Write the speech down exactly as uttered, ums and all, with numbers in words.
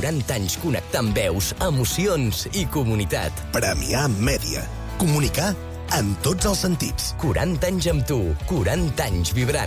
quaranta anys connectant veus, emocions i comunitat. Premià Mèdia. Comunicar en tots els sentits. quaranta anys amb tu, quaranta anys vibrant.